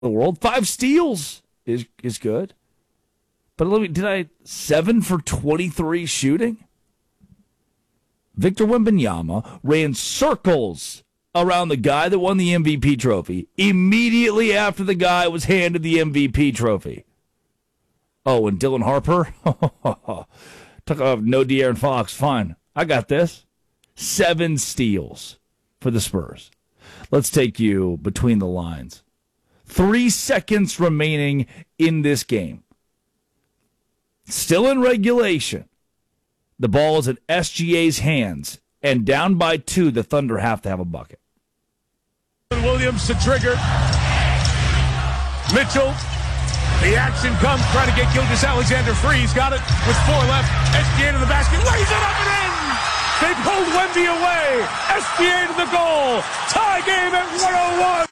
the world. 5 steals is good. But 7 for 23 shooting? Victor Wembanyama ran circles around the guy that won the MVP trophy immediately after the guy was handed the MVP trophy. Oh, and Dylan Harper? Took off no De'Aaron Fox. Fine. I got this. 7 steals for the Spurs. Let's take you between the lines. 3 seconds remaining in this game. Still in regulation. The ball is in SGA's hands. And down by 2, the Thunder have to have a bucket. Williams to trigger. Mitchell. The action comes, trying to get Gilgeous-Alexander free. He's got it with 4 left. SGA to the basket. Lays it up and in. They pulled Wemby away. SGA to the goal. Tie game at 101.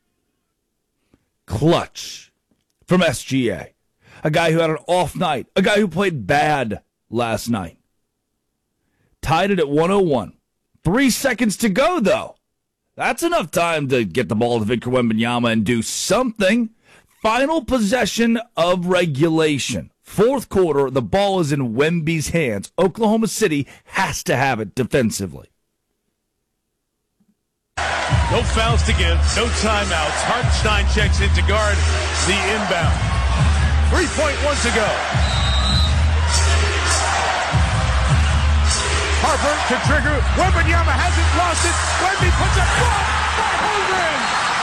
Clutch from SGA. A guy who had an off night. A guy who played bad last night. Tied it at 101. 3 seconds to go, though. That's enough time to get the ball to Victor Wembanyama and do something. Final possession of regulation. 4th quarter, the ball is in Wemby's hands. Oklahoma City has to have it defensively. No fouls to give, no timeouts. Hartenstein checks in to guard the inbound. 3.1 to go. Harper to trigger. Wembanyama hasn't lost it. Wemby puts up block by Holmgren.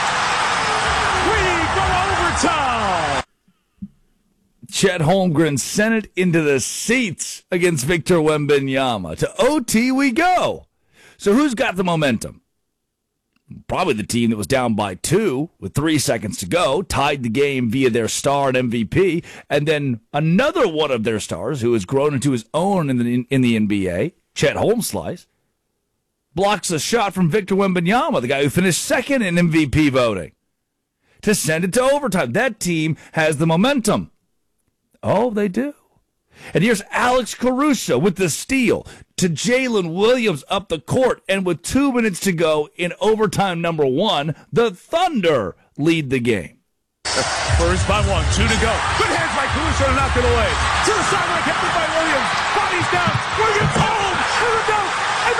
We go overtime. Chet Holmgren sent it into the seats against Victor Wembanyama. To OT we go. So who's got the momentum? Probably the team that was down by 2 with 3 seconds to go, tied the game via their star and MVP, and then another one of their stars who has grown into his own in the NBA, Chet Holmslice, blocks a shot from Victor Wembanyama, the guy who finished second in MVP voting, to send it to overtime. That team has the momentum. Oh, they do. And here's Alex Caruso with the steal to Jalen Williams up the court. And with 2 minutes to go in overtime number 1, the Thunder lead the game. First by 1, 2 to go. Good hands by Caruso to knock it away. To the sideline, kept it by Williams. Bodies down. Williams home. To the dunk. And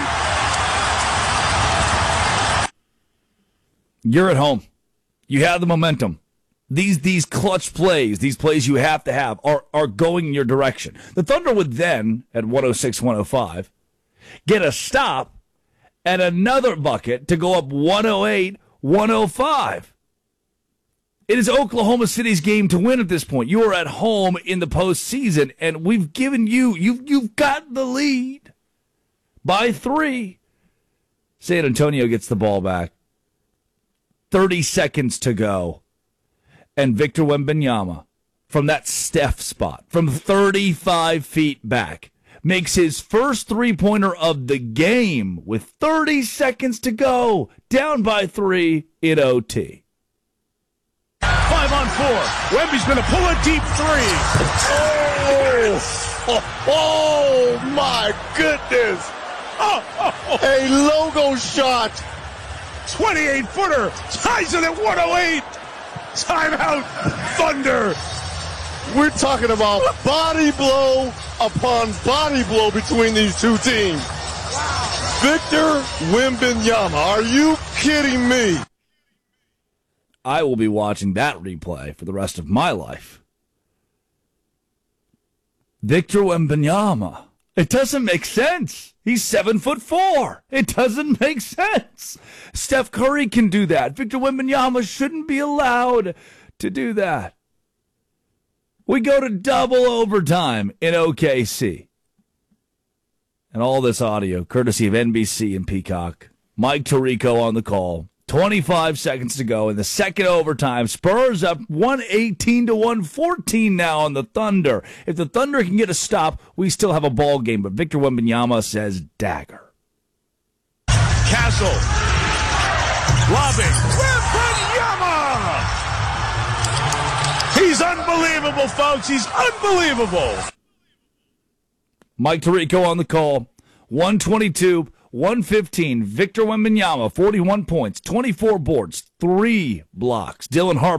the lead. You're at home. You have the momentum. These clutch plays, these plays you have to have, are going in your direction. The Thunder would then, at 106-105, get a stop and another bucket to go up 108-105. It is Oklahoma City's game to win at this point. You are at home in the postseason, and we've given you've got the lead by 3. San Antonio gets the ball back. 30 seconds to go. And Victor Wembanyama, from that Steph spot, from 35 feet back, makes his first three-pointer of the game with 30 seconds to go, down by 3 in OT. 5 on 4. Wemby's going to pull a deep 3. Oh my goodness. A logo shot. 28-footer. Ties it at 108. Timeout, Thunder. We're talking about body blow upon body blow between these two teams. Victor Wembanyama, are you kidding me? I will be watching that replay for the rest of my life. Victor Wembanyama. It doesn't make sense. He's 7'4". It doesn't make sense. Steph Curry can do that. Victor Wembanyama shouldn't be allowed to do that. We go to double overtime in OKC. And all this audio, courtesy of NBC and Peacock. Mike Tirico on the call. 25 seconds to go in the second overtime. Spurs up 118-114 now on the Thunder. If the Thunder can get a stop, we still have a ball game. But Victor Wembanyama says dagger. Castle. Lobbing. Wembanyama! He's unbelievable, folks. He's unbelievable. Mike Tirico on the call. 122, 115. Victor Wembanyama, 41 points, 24 boards, 3 blocks. Dylan Harper.